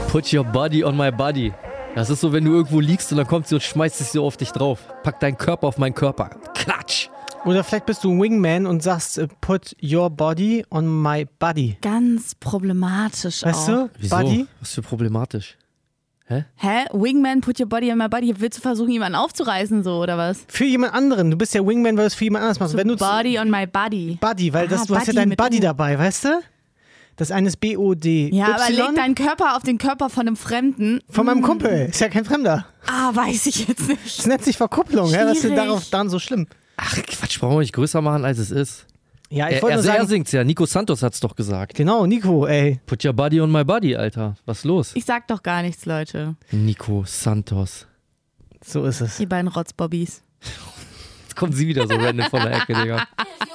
Put your body on my body. Das ist so, wenn du irgendwo liegst und dann kommt sie und schmeißt sich so auf dich drauf. Pack deinen Körper auf meinen Körper. Klatsch. Oder vielleicht bist du ein Wingman und sagst, put your body on my body. Ganz problematisch Weißt auch. du? Wieso? Body? Was für problematisch? Hä? Wingman, put your body on my body. Willst du versuchen, jemanden aufzureißen, so, oder was? Für jemand anderen. Du bist ja Wingman, weil du es für jemand anderes machst. So Wenn du body on my body. Buddy, weil du hast ja Buddy deinen mit Buddy U. dabei, weißt du? Das eine ist B-O-D. Ja, aber leg deinen Körper auf den Körper von einem Fremden. Von meinem Kumpel. Ist ja kein Fremder. Weiß ich jetzt nicht. Das nennt sich Verkupplung. Ja? Was ist denn Schwierig. daran so schlimm? Ach, Quatsch, brauchen wir nicht größer machen, als es ist. Ja, ich wollte nur Er sagen. singt's ja. Nico Santos hat's doch gesagt. Genau, Nico, ey. Put your body on my body, Alter. Was ist los? Ich sag doch gar nichts, Leute. Nico Santos. So ist es. Die beiden Rotzbobbys. Jetzt kommt sie wieder so random von der Ecke, Digga.